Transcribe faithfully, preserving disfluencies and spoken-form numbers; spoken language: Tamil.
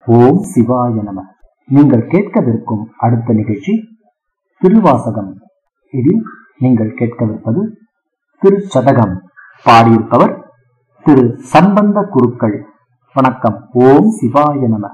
ஓம் சிவாய நம. நீங்கள் கேட்கவிருக்கும் அடுத்த நிகழ்ச்சி திருவாசகம். இதில் நீங்கள் கேட்கவிருப்பது திருச்சதகம். பாடியிருப்பவர் திரு சம்பந்த குருக்கள். வணக்கம். ஓம் சிவாய நம.